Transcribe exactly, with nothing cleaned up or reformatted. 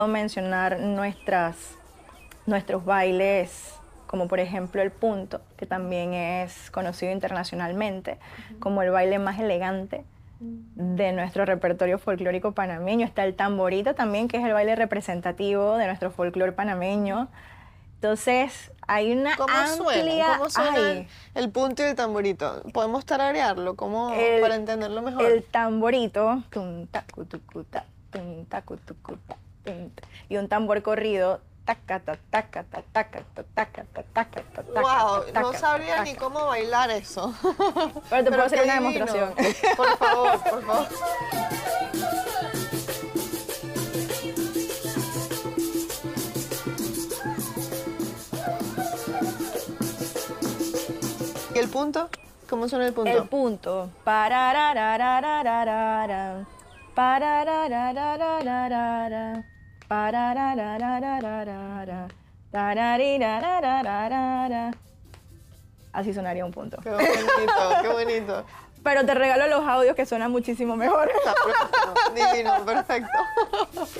mencionar nuestras, nuestros bailes, como por ejemplo el punto, que también es conocido internacionalmente uh-huh. como el baile más elegante de nuestro repertorio folclórico panameño. Está el tamborito también, que es el baile representativo de nuestro folclore panameño. Entonces, hay una ¿Cómo amplia... suena? ¿Cómo suena Ay, el, el punto y el tamborito? ¿Podemos tararearlo como el, para entenderlo mejor? El tamborito, tum, tacu, tucu, ta, tum, tacu, tucu, ta, tum, ta, y un tambor corrido, taca, ta, taca, ta, taca, ta, taca, ta, taca, ta, taca, wow, ta, no taca, sabría ta, ni taca. cómo bailar eso. Pero te Pero puedo hacer una divino. demostración. Por favor, por favor. ¿Y el punto? ¿Cómo suena el punto? El punto. Pararararararara, pararararararara, pararararararara, tararirarararara. Así sonaría un punto. Qué bonito, qué bonito. Pero te regalo los audios que suenan muchísimo mejor. Divino, perfecto.